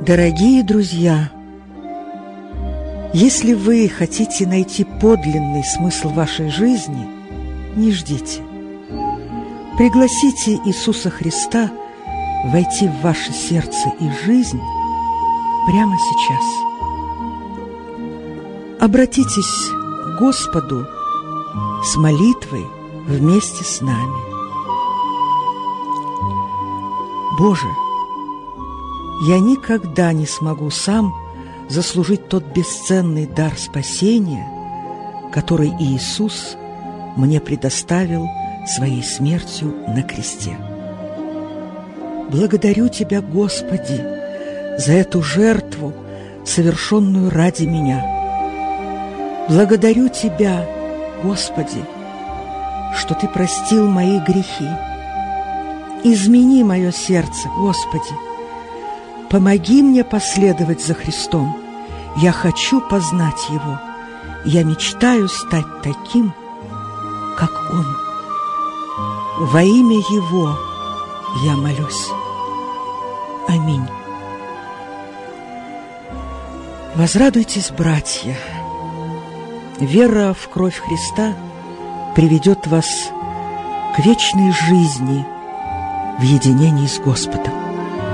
Дорогие друзья, если вы хотите найти подлинный смысл вашей жизни, не ждите. Пригласите Иисуса Христа войти в ваше сердце и жизнь прямо сейчас. Обратитесь к Господу с молитвой вместе с нами. Боже, я никогда не смогу сам заслужить тот бесценный дар спасения, который Иисус мне предоставил своей смертью на кресте. Благодарю Тебя, Господи, за эту жертву, совершенную ради меня. Благодарю Тебя, Господи, что Ты простил мои грехи. Измени мое сердце, Господи. Помоги мне последовать за Христом. Я хочу познать Его. Я мечтаю стать таким, как Он. Во имя Его я молюсь. Аминь. Возрадуйтесь, братья. Вера в кровь Христа приведет вас к вечной жизни в единении с Господом.